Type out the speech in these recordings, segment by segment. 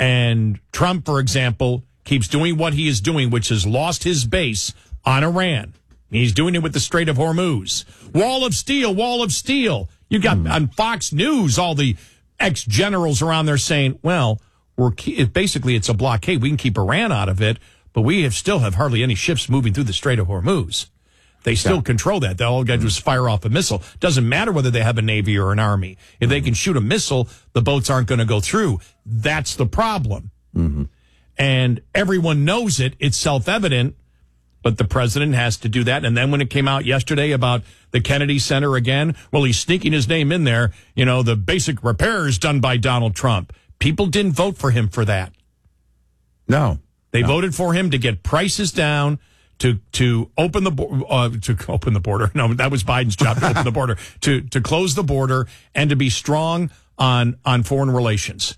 And Trump, for example, keeps doing what he is doing, which has lost his base on Iran. He's doing it with the Strait of Hormuz. Wall of steel, wall of steel. You got on Fox News all the ex-generals around there saying, well, basically it's a blockade. We can keep Iran out of it, but we still have hardly any ships moving through the Strait of Hormuz. They still control that. All they got to do is fire off a missile. Doesn't matter whether they have a navy or an army. If they can shoot a missile, the boats aren't going to go through. That's the problem. And everyone knows it. It's self-evident, but the president has to do that. And then when it came out yesterday about the Kennedy Center again, well, he's sneaking his name in there. You know, the basic repairs done by Donald Trump. People didn't vote for him for that. No. They voted for him to get prices down, to open the border. No, that was Biden's job, to open the border, to close the border, and to be strong on foreign relations.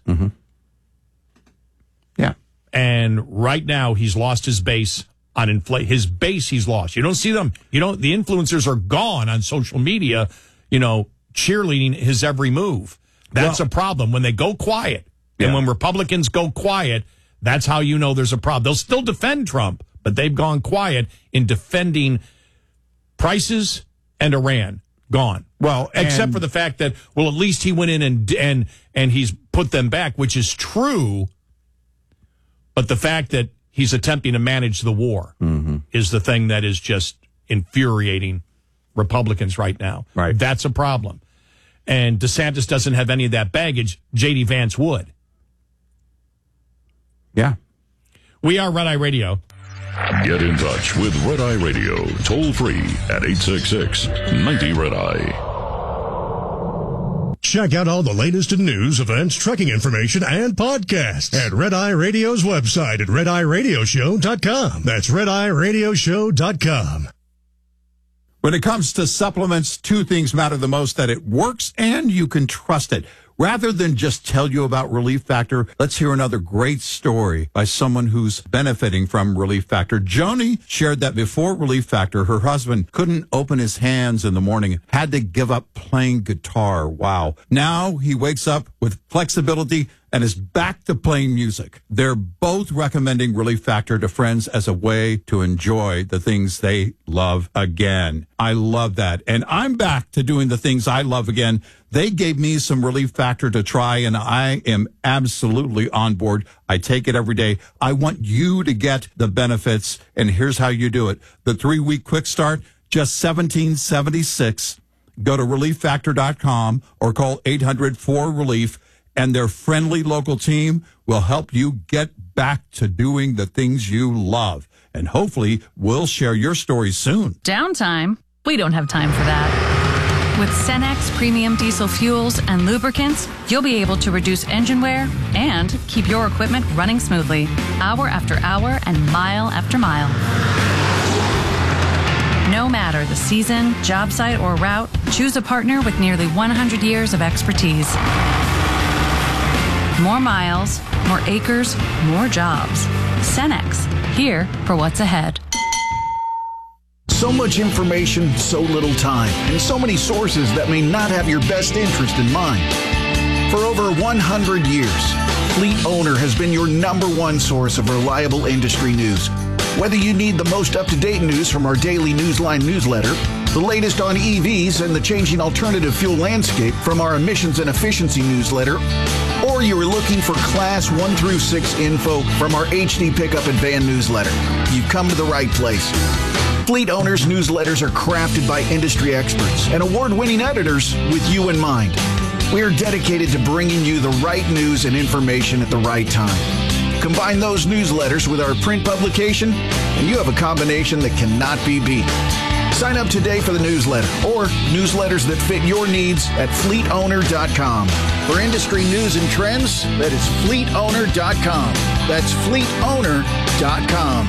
Yeah. And right now he's lost his base on his base he's lost. You don't see them. The influencers are gone on social media, cheerleading his every move. That's a problem when they go quiet. And when Republicans go quiet, that's how you know there's a problem. They'll still defend Trump, but they've gone quiet in defending prices and Iran. Gone. Well, except for the fact that, well, at least he went in and he's put them back, which is true. But the fact that he's attempting to manage the war is the thing that is just infuriating Republicans right now. Right. That's a problem. And DeSantis doesn't have any of that baggage. J.D. Vance would. Yeah. We are Red Eye Radio. Get in touch with Red Eye Radio, toll free at 866-90-RED-EYE. Check out all the latest in news, events, trucking information, and podcasts at Red Eye Radio's website at RedEyeRadioshow.com. That's RedEyeRadioshow.com. When it comes to supplements, two things matter the most: that it works and you can trust it. Rather than just tell you about Relief Factor, let's hear another great story by someone who's benefiting from Relief Factor. Joni shared that before Relief Factor, her husband couldn't open his hands in the morning, had to give up playing guitar. Wow. Now he wakes up with flexibility and is back to playing music. They're both recommending Relief Factor to friends as a way to enjoy the things they love again. I love that. And I'm back to doing the things I love again. They gave me some Relief Factor to try, and I am absolutely on board. I take it every day. I want you to get the benefits, and here's how you do it. The 3-week quick start, just $17.76. Go to ReliefFactor.com or call 800-4RELIEF, and their friendly local team will help you get back to doing the things you love. And hopefully, we'll share your story soon. Downtime? We don't have time for that. With Cenex premium diesel fuels and lubricants, you'll be able to reduce engine wear and keep your equipment running smoothly, hour after hour and mile after mile. No matter the season, job site, or route, choose a partner with nearly 100 years of expertise. More miles, more acres, more jobs. Cenex, here for what's ahead. So much information, so little time, and so many sources that may not have your best interest in mind. For over 100 years, Fleet Owner has been your #1 source of reliable industry news. Whether you need the most up-to-date news from our daily Newsline newsletter, the latest on EVs and the changing alternative fuel landscape from our emissions and efficiency newsletter, or you are looking for Class 1 through 6 info from our HD Pickup and Van newsletter, you've come to the right place. Fleet Owners newsletters are crafted by industry experts and award-winning editors with you in mind. We are dedicated to bringing you the right news and information at the right time. Combine those newsletters with our print publication, and you have a combination that cannot be beat. Sign up today for the newsletter or newsletters that fit your needs at fleetowner.com. For industry news and trends, that is fleetowner.com. That's fleetowner.com.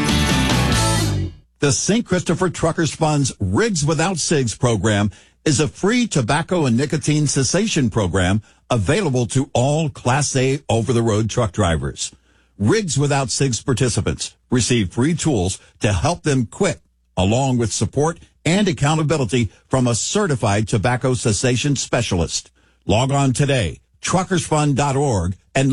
The St. Christopher Truckers Fund's Rigs Without Cigs program is a free tobacco and nicotine cessation program available to all Class A over-the-road truck drivers. Rigs Without Cigs participants receive free tools to help them quit, along with support and accountability from a certified tobacco cessation specialist. Log on today, truckersfund.org, and